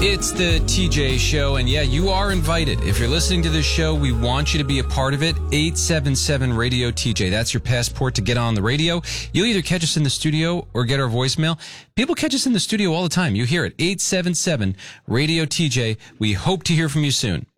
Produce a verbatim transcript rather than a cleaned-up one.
It's the T J Show, and yeah, you are invited. If you're listening to this show, we want you to be a part of it. eight seven seven radio T J. That's your passport to get on the radio. You'll either catch us in the studio or get our voicemail. People catch us in the studio all the time. You hear it. eight seven seven radio T J. We hope to hear from you soon.